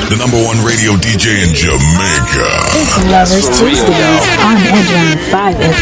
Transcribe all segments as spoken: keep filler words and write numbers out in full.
the number one radio D J in Jamaica. It's Lovers Tuesdays on Edge on five F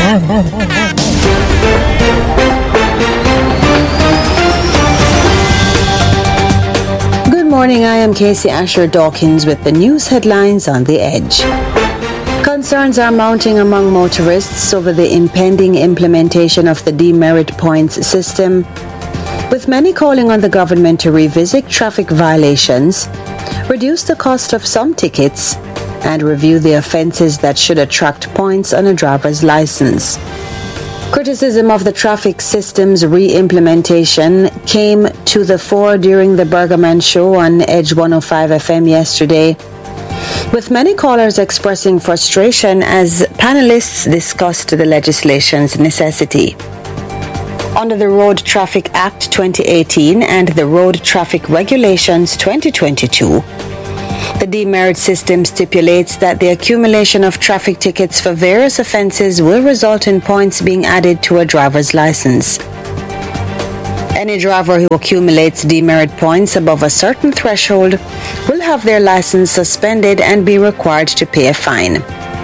M. Good morning, I am Casey Asher Dawkins with the news headlines on the Edge. Concerns are mounting among motorists over the impending implementation of the demerit points system, with many calling on the government to revisit traffic violations, reduce the cost of some tickets, and review the offences that should attract points on a driver's license. Criticism of the traffic system's re-implementation came to the fore during the Bergerman Show on Edge one oh five F M yesterday, with many callers expressing frustration as panelists discussed the legislation's necessity. Under the Road Traffic Act twenty eighteen and the Road Traffic Regulations twenty twenty-two, the demerit system stipulates that the accumulation of traffic tickets for various offences will result in points being added to a driver's license. Any driver who accumulates demerit points above a certain threshold will have their license suspended and be required to pay a fine.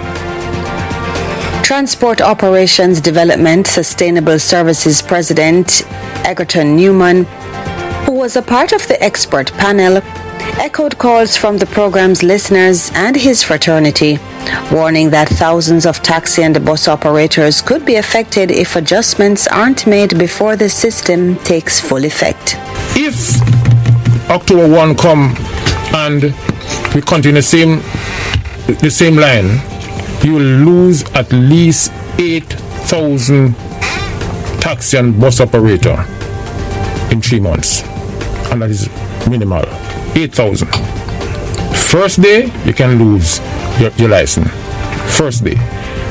Transport Operations Development Sustainable Services President Egerton Newman, who was a part of the expert panel, echoed calls from the program's listeners and his fraternity, warning that thousands of taxi and bus operators could be affected if adjustments aren't made before the system takes full effect. If October first come and we continue the same, the same line, you will lose at least eight thousand taxi and bus operator in three months. And that is minimal. eight thousand. First day, you can lose your, your license. First day.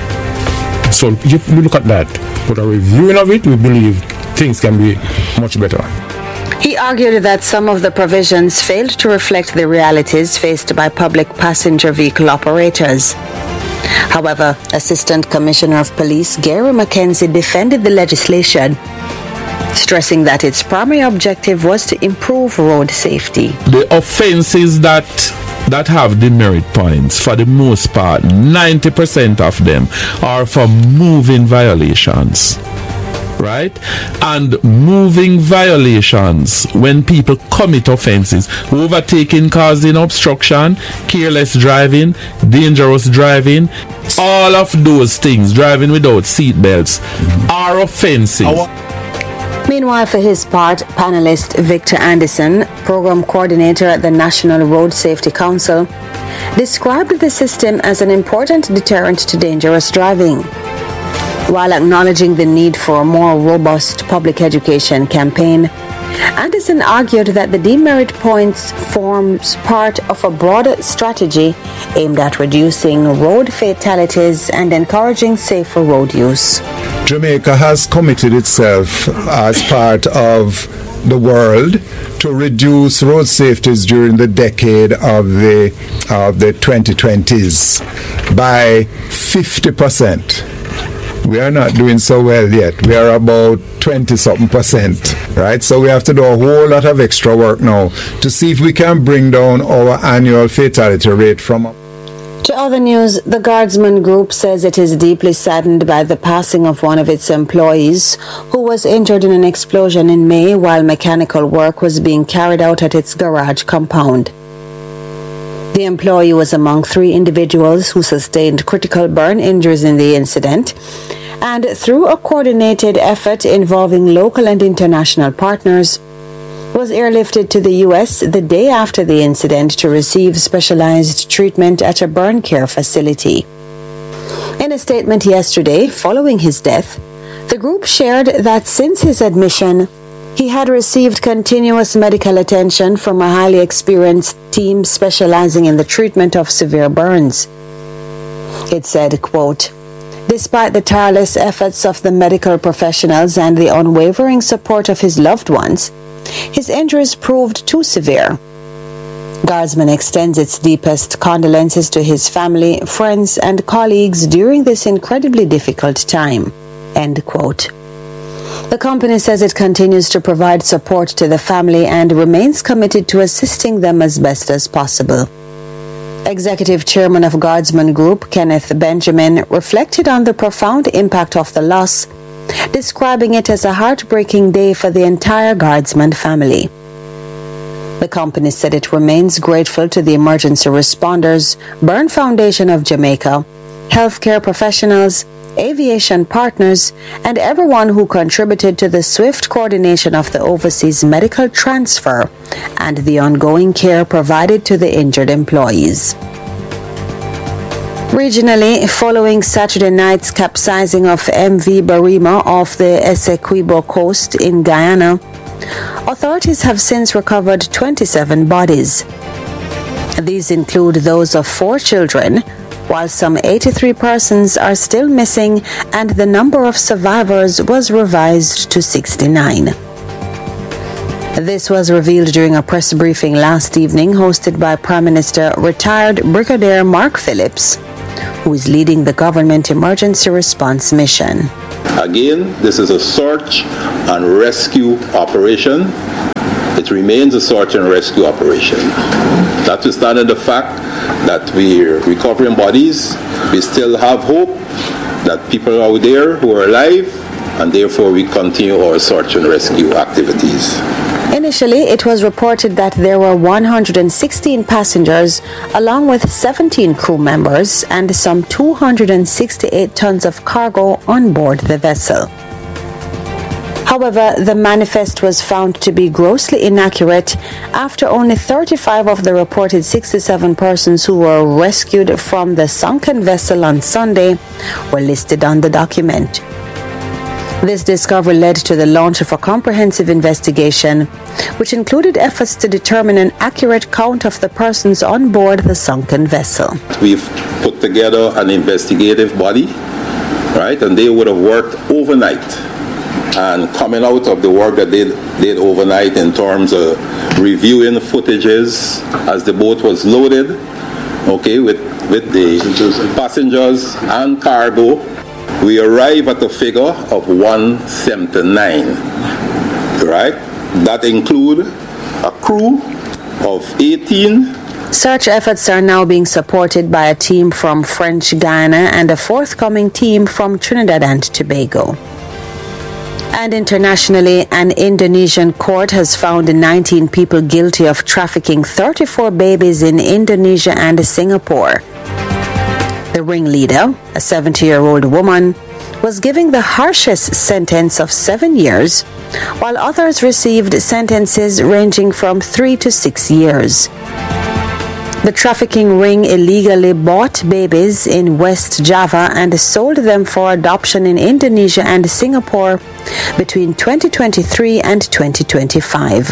So you, you look at that. But a reviewing of it, we believe things can be much better. He argued that some of the provisions failed to reflect the realities faced by public passenger vehicle operators. However, Assistant Commissioner of Police Gary McKenzie defended the legislation, stressing that its primary objective was to improve road safety. The offences that that have demerit points, for the most part, ninety percent of them are for moving violations. Right? And moving violations, when people commit offenses, overtaking, causing obstruction, careless driving, dangerous driving, all of those things, driving without seat belts, are offenses. Meanwhile, for his part, panelist Victor Anderson, program coordinator at the National Road Safety Council, described the system as an important deterrent to dangerous driving. While acknowledging the need for a more robust public education campaign, Anderson argued that the demerit points forms part of a broader strategy aimed at reducing road fatalities and encouraging safer road use. Jamaica has committed itself as part of the world to reduce road safeties during the decade of the of the twenty twenties by fifty percent. We are not doing so well yet. We are about twenty something percent, right? So we have to do a whole lot of extra work now to see if we can bring down our annual fatality rate from. To other news, the Guardsman Group says it is deeply saddened by the passing of one of its employees who was injured in an explosion in May while mechanical work was being carried out at its garage compound. The employee was among three individuals who sustained critical burn injuries in the incident, and through a coordinated effort involving local and international partners, was airlifted to the U S the day after the incident to receive specialized treatment at a burn care facility. In a statement yesterday, following his death, the group shared that since his admission, he had received continuous medical attention from a highly experienced team specializing in the treatment of severe burns. It said, quote, "Despite the tireless efforts of the medical professionals and the unwavering support of his loved ones, his injuries proved too severe. Guardsman extends its deepest condolences to his family, friends, and colleagues during this incredibly difficult time." End quote. The company says it continues to provide support to the family and remains committed to assisting them as best as possible. Executive Chairman of Guardsman Group, Kenneth Benjamin, reflected on the profound impact of the loss, describing it as a heartbreaking day for the entire Guardsman family. The company said it remains grateful to the emergency responders, Burn Foundation of Jamaica, healthcare professionals, aviation partners, and everyone who contributed to the swift coordination of the overseas medical transfer and the ongoing care provided to the injured employees. Regionally, following Saturday night's capsizing of M V Barima off the Essequibo coast in Guyana, authorities have since recovered twenty-seven bodies. These include those of four children, while some eighty-three persons are still missing and the number of survivors was revised to sixty-nine. This was revealed during a press briefing last evening hosted by Prime Minister retired Brigadier Mark Phillips, who is leading the government emergency response mission. Again, this is a search and rescue operation. It remains a search and rescue operation. Notwithstanding the fact that we're recovering bodies, we still have hope that people are out there who are alive, and therefore we continue our search and rescue activities. Initially, it was reported that there were one hundred sixteen passengers along with seventeen crew members and some two hundred sixty-eight tons of cargo on board the vessel. However, the manifest was found to be grossly inaccurate after only thirty-five of the reported sixty-seven persons who were rescued from the sunken vessel on Sunday were listed on the document. This discovery led to the launch of a comprehensive investigation, which included efforts to determine an accurate count of the persons on board the sunken vessel. We've put together an investigative body, right, and they would have worked overnight. And coming out of the work that they did overnight in terms of reviewing footages as the boat was loaded, okay, with, with the passengers and cargo, we arrive at a figure of one seventy-nine, right? That include a crew of eighteen. Search efforts are now being supported by a team from French Guiana and a forthcoming team from Trinidad and Tobago. And internationally, an Indonesian court has found nineteen people guilty of trafficking thirty-four babies in Indonesia and Singapore. The ringleader, a seventy-year-old woman, was given the harshest sentence of seven years, while others received sentences ranging from three to six years. The trafficking ring illegally bought babies in West Java and sold them for adoption in Indonesia and Singapore between twenty twenty-three and twenty twenty-five.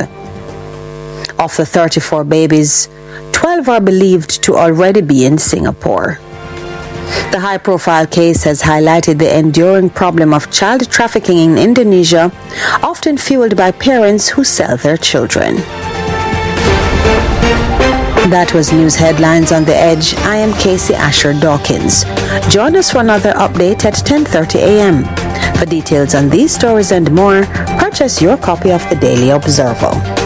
Of the thirty-four babies, twelve are believed to already be in Singapore. The high-profile case has highlighted the enduring problem of child trafficking in Indonesia, often fueled by parents who sell their children. That was News Headlines on the Edge. I am Casey Asher Dawkins. Join us for another update at ten thirty a.m. For details on these stories and more, purchase your copy of the Daily Observer.